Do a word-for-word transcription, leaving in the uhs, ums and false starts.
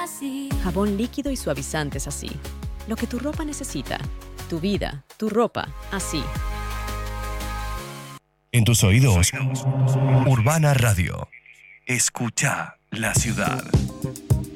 así. Jabón líquido y suavizantes así. Lo que tu ropa necesita. Tu vida, tu ropa, así. En tus oídos, Urbana Radio. Escucha la ciudad.